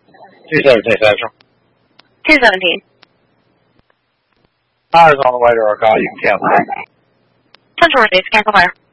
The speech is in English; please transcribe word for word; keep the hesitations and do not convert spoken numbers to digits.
two seventeen Central. two seventeen. Fire's on the way to our call. You can cancel. Central receipts, cancel fire.